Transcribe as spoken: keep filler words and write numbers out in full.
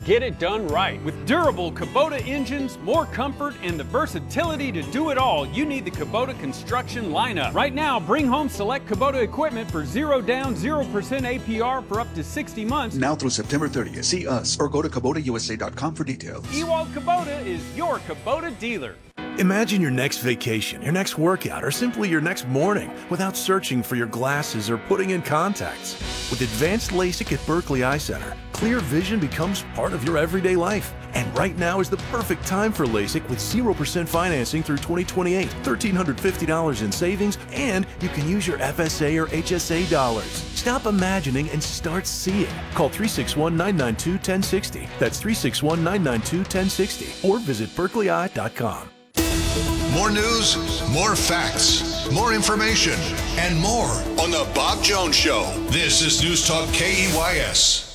get it done right. With durable Kubota engines, more comfort, and the versatility to do it all, you need the Kubota construction lineup. Right now, bring home select Kubota equipment for zero down, zero percent A P R for up to sixty months. Now through September thirtieth. See us or go to Kubota U S A dot com for details. Ewald Kubota is your Kubota dealer. Imagine your next vacation, your next workout, or simply your next morning without searching for your glasses or putting in contacts. With advanced LASIK at Berkeley Eye Center, clear vision becomes part of your everyday life. And right now is the perfect time for LASIK with zero percent financing through twenty twenty-eight, one thousand three hundred fifty dollars in savings, and you can use your F S A or H S A dollars. Stop imagining and start seeing. Call three six one, nine nine two, one zero six zero. That's three six one, nine nine two, one zero six zero. Or visit berkeley eye dot com. More news, more facts, more information, and more on The Bob Jones Show. This is News Talk K E Y S.